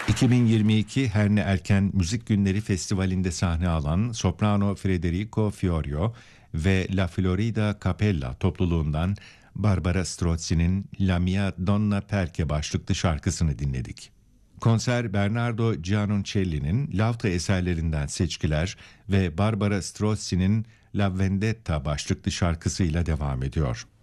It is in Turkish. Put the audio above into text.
2022 Herne Erken Müzik Günleri Festivali'nde sahne alan soprano Federico Fiorio ve La Florida Capella topluluğundan Barbara Strozzi'nin La Mia Donna Perché başlıklı şarkısını dinledik. Konser Bernardo Giannoncelli'nin Lavta eserlerinden seçkiler ve Barbara Strozzi'nin La Vendetta başlıklı şarkısıyla devam ediyor.